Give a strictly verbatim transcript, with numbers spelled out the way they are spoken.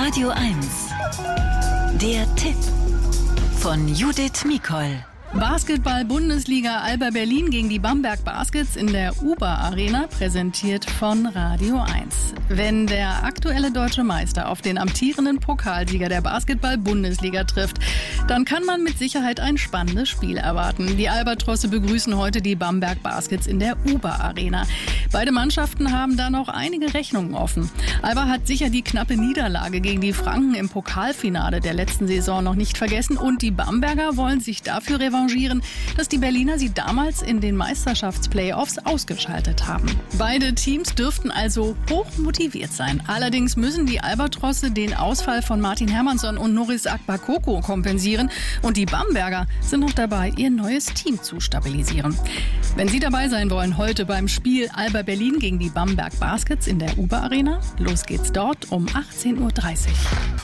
Radio eins. Der Tipp von Judith Mikol. Basketball-Bundesliga Alba Berlin gegen die Bamberg Baskets in der Uber Arena, präsentiert von Radio eins. Wenn der aktuelle deutsche Meister auf den amtierenden Pokalsieger der Basketball-Bundesliga trifft, dann kann man mit Sicherheit ein spannendes Spiel erwarten. Die Albatrosse begrüßen heute die Bamberg Baskets in der Uber Arena. Beide Mannschaften haben da noch einige Rechnungen offen. Alba hat sicher die knappe Niederlage gegen die Franken im Pokalfinale der letzten Saison noch nicht vergessen und die Bamberger wollen sich dafür revanchieren, dass die Berliner sie damals in den Meisterschaftsplayoffs ausgeschaltet haben. Beide Teams dürften also hoch motiviert sein. Allerdings müssen die Albatrosse den Ausfall von Martin Hermannsson und Norris Akbakoko kompensieren und die Bamberger sind noch dabei, ihr neues Team zu stabilisieren. Wenn Sie dabei sein wollen, heute beim Spiel Alba Berlin gegen die Bamberg Baskets in der Uber Arena, los geht's dort um achtzehn Uhr dreißig.